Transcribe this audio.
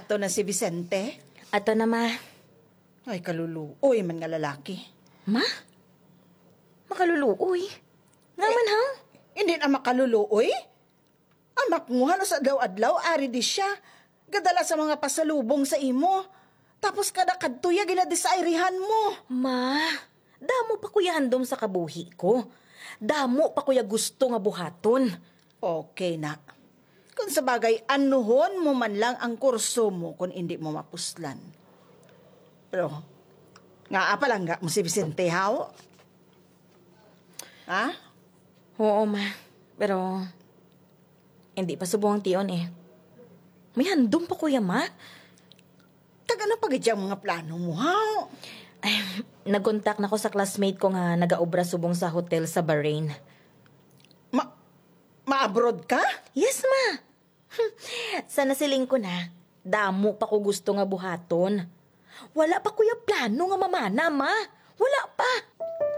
ato na si Vicente? Ato na, ma. Ay, kaluluoy man nga lalaki. Ma? Makaluluoy? Naman, ha? Hindi na makaluluoy? Amak mo, halos adlaw-adlaw, ari di siya. Gadala sa mga pasalubong sa imo. Tapos kada kadtuya ginadisairihan mo. Ma, damo pa kuya handom sa kabuhi ko. Damo pa kuya gusto nga buhaton. Okay na. Kung sa bagay, anuhon mo man lang ang kurso mo kung hindi mo mapuslan. Pero, nga pa lang mo si Vicente, how? Ha? Oo, ma. Pero, hindi pa subuang tiyon eh. May handom pa kuya, ma. Taga na pagidyang mga plano mo, how? Ay, nag-contact na ko sa classmate ko nga nag-aobra subong sa hotel sa Bahrain. Ma-abroad ka? Yes, ma. Sa nasiling ko na, damo pa ko gusto nga buhaton. Wala pa kuya plano nga mamana, ma. Wala